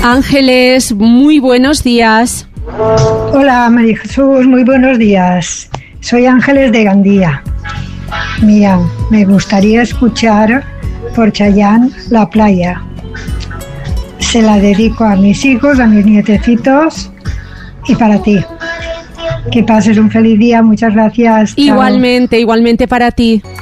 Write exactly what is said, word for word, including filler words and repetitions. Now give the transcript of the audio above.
Ángeles, muy buenos días. Hola María Jesús, muy buenos días. Soy Ángeles de Gandía. Mira, me gustaría escuchar por Chayanne La Playa. Se la dedico a mis hijos, a mis nietecitos y para ti. Que pases un feliz día, muchas gracias. Igualmente, Chao. igualmente para ti.